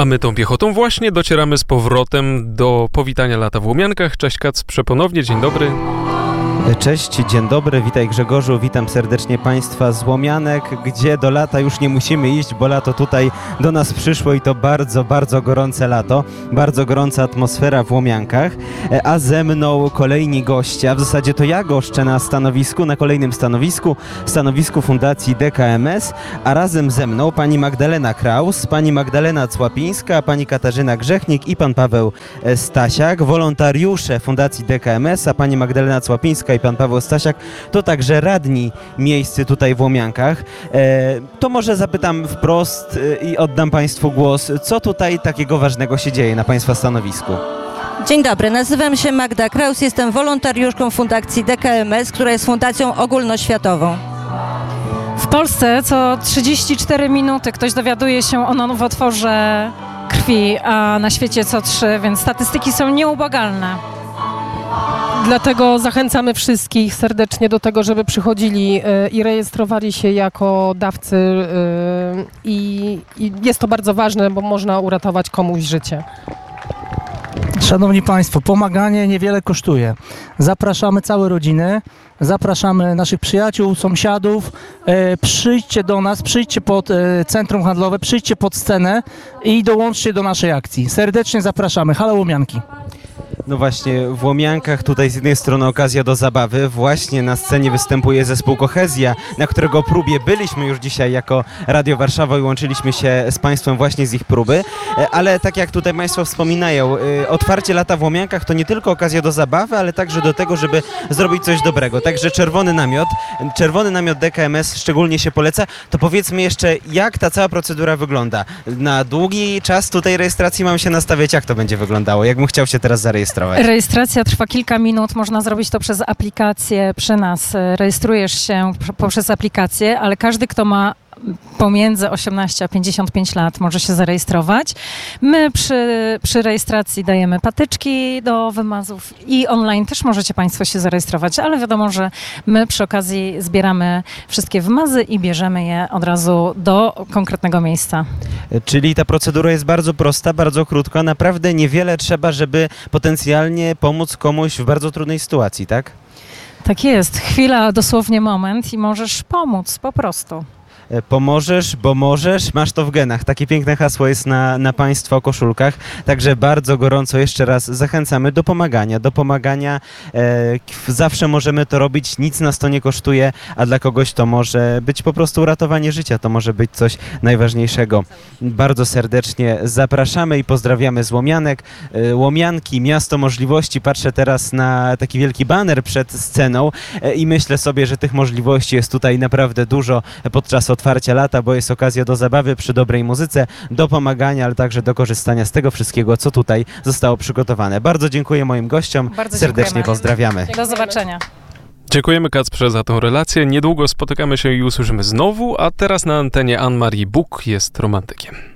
A my tą piechotą właśnie docieramy z powrotem do powitania lata w Łomiankach. Cześć Kacprze, ponownie, dzień dobry. Cześć, dzień dobry, witaj Grzegorzu, witam serdecznie Państwa z Łomianek, gdzie do lata już nie musimy iść, bo lato tutaj do nas przyszło i to bardzo, bardzo gorące lato, bardzo gorąca atmosfera w Łomiankach, a ze mną kolejni goście, a w zasadzie to ja goszczę na kolejnym stanowisku Fundacji DKMS, a razem ze mną pani Magdalena Kraus, pani Magdalena Cłapińska, pani Katarzyna Grzechnik i pan Paweł Stasiak, wolontariusze Fundacji DKMS, a pani Magdalena Cłapińska i pan Paweł Stasiak to także radni miejscy tutaj w Łomiankach. To może zapytam wprost i oddam Państwu głos, co tutaj takiego ważnego się dzieje na Państwa stanowisku? Dzień dobry, nazywam się Magda Kraus, jestem wolontariuszką Fundacji DKMS, która jest fundacją ogólnoświatową. W Polsce co 34 minuty ktoś dowiaduje się o nowotworze krwi, a na świecie co 3, więc statystyki są nieubłagalne. Dlatego zachęcamy wszystkich serdecznie do tego, żeby przychodzili i rejestrowali się jako dawcy i jest to bardzo ważne, bo można uratować komuś życie. Szanowni Państwo, pomaganie niewiele kosztuje. Zapraszamy całe rodziny, zapraszamy naszych przyjaciół, sąsiadów. Przyjdźcie do nas, przyjdźcie pod centrum handlowe, przyjdźcie pod scenę i dołączcie do naszej akcji. Serdecznie zapraszamy. Halo Łomianki. No właśnie, w Łomiankach tutaj z jednej strony okazja do zabawy, właśnie na scenie występuje zespół Kohezja, na którego próbie byliśmy już dzisiaj jako Radio Warszawa i łączyliśmy się z Państwem właśnie z ich próby, ale tak jak tutaj Państwo wspominają, otwarcie lata w Łomiankach to nie tylko okazja do zabawy, ale także do tego, żeby zrobić coś dobrego. Także czerwony namiot DKMS szczególnie się poleca. To powiedzmy jeszcze, jak ta cała procedura wygląda. Na długi czas tutaj rejestracji mam się nastawiać, jak to będzie wyglądało, jakbym chciał się teraz zarejestrować. Rejestracja trwa kilka minut, można zrobić to przez aplikację przy nas. Rejestrujesz się poprzez aplikację, ale każdy, kto ma pomiędzy 18 a 55 lat może się zarejestrować. My przy rejestracji dajemy patyczki do wymazów i online też możecie Państwo się zarejestrować, ale wiadomo, że my przy okazji zbieramy wszystkie wymazy i bierzemy je od razu do konkretnego miejsca. Czyli ta procedura jest bardzo prosta, bardzo krótka, naprawdę niewiele trzeba, żeby potencjalnie pomóc komuś w bardzo trudnej sytuacji, tak? Tak jest. Chwila, dosłownie moment i możesz pomóc po prostu. Pomożesz, bo możesz, masz to w genach. Takie piękne hasło jest na Państwa koszulkach. Także bardzo gorąco jeszcze raz zachęcamy do pomagania. Zawsze możemy to robić, nic nas to nie kosztuje, a dla kogoś to może być po prostu uratowanie życia. To może być coś najważniejszego. Bardzo serdecznie zapraszamy i pozdrawiamy z Łomianek. Łomianki, miasto możliwości. Patrzę teraz na taki wielki baner przed sceną i myślę sobie, że tych możliwości jest tutaj naprawdę dużo podczas otwarcia lata, bo jest okazja do zabawy przy dobrej muzyce, do pomagania, ale także do korzystania z tego wszystkiego, co tutaj zostało przygotowane. Bardzo dziękuję moim gościom, serdecznie pozdrawiamy. Do zobaczenia. Dziękujemy Kacprze za tą relację. Niedługo spotykamy się i usłyszymy znowu, a teraz na antenie Anne-Marie Buk jest romantykiem.